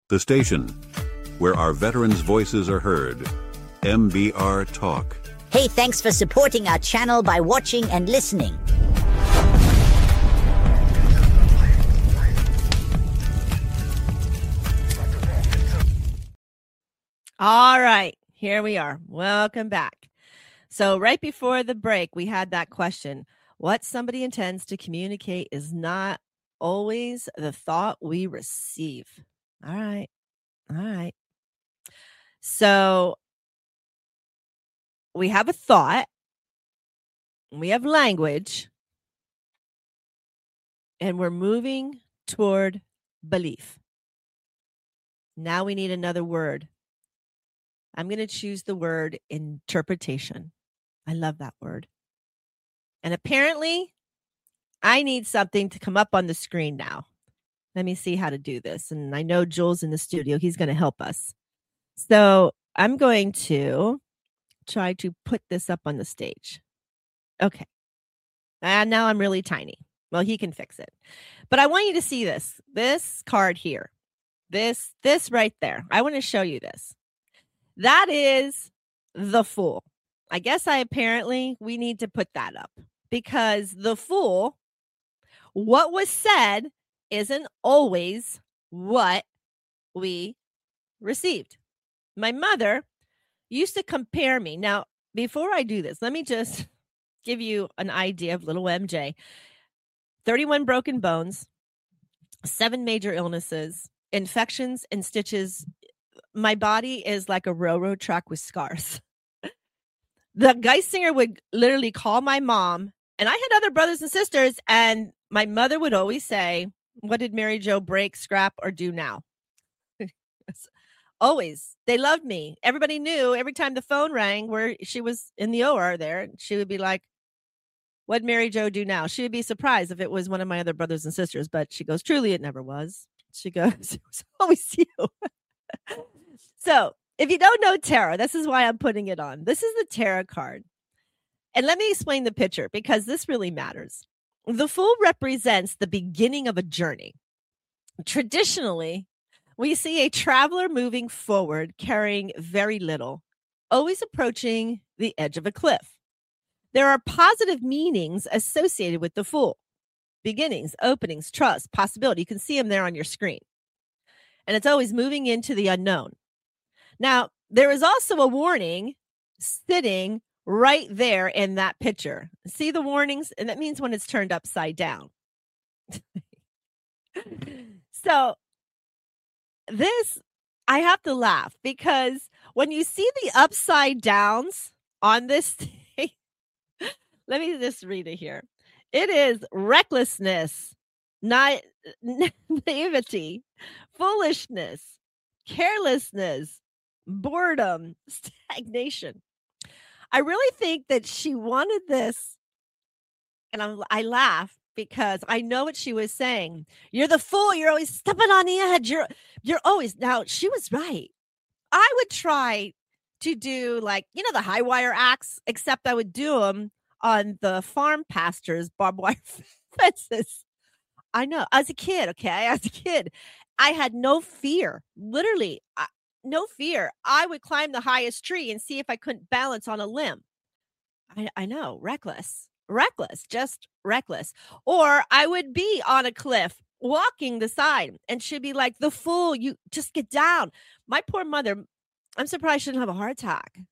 The station where our veterans' voices are heard. MBR Talk. Hey, thanks for supporting our channel by watching and listening. All right, here we are. Welcome back. So right before the break, we had that question. What somebody intends to communicate is not always the thought we receive. All right. So we have a thought, we have language, and we're moving toward belief. Now we need another word. I'm going to choose the word interpretation. I love that word. And apparently, I need something to come up on the screen now. Let me see how to do this. And I know Joel's in the studio. He's going to help us. So I'm going to try to put this up on the stage. Okay. And now I'm really tiny. Well, he can fix it. But I want you to see this card here. This right there. I want to show you this. That is the Fool. I guess we need to put that up because the Fool, what was said isn't always what we received. My mother used to compare me. Now, before I do this, let me just give you an idea of little MJ. 31 broken bones, 7 major illnesses, infections and stitches. My body is like a railroad track with scars. The Geisinger would literally call my mom, and I had other brothers and sisters, and my mother would always say, what did Mary Jo break, scrap, or do now? Always. They loved me. Everybody knew every time the phone rang where she was in the OR there, she would be like, what'd Mary Jo do now? She would be surprised if it was one of my other brothers and sisters, but she goes, truly, it never was. She goes, it was always you. So if you don't know tarot, this is why I'm putting it on. This is the tarot card. And let me explain the picture because this really matters. The Fool represents the beginning of a journey. Traditionally, we see a traveler moving forward, carrying very little, always approaching the edge of a cliff. There are positive meanings associated with the Fool. Beginnings, openings, trust, possibility. You can see them there on your screen. And it's always moving into the unknown. Now, there is also a warning sitting right there in that picture. See the warnings? And that means when it's turned upside down. So this, I have to laugh because when you see the upside downs on this thing, let me just read it here. It is recklessness, naivety, foolishness, carelessness, boredom, stagnation. I really think that she wanted this, and I laugh because I know what she was saying. You're the fool. You're always stepping on the edge. You're always. Now, she was right. I would try to do the high wire acts, except I would do them on the farm pastures, barbed wire fences. I know. As a kid, I had no fear. Literally, no fear. I would climb the highest tree and see if I couldn't balance on a limb. I know. Reckless, just reckless. Or I would be on a cliff walking the side and she'd be like, the fool, you just get down. My poor mother, I'm surprised she didn't have a heart attack